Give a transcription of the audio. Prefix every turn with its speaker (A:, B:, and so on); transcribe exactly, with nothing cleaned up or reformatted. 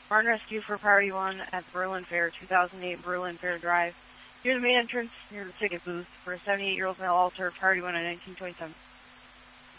A: Barn Rescue for Priority one at the Berlin Fair, two thousand eight Berlin Fair Drive. Near the main entrance, near the ticket booth, for a seventy-eight-year-old male altar, Priority one on nineteen twenty-seven.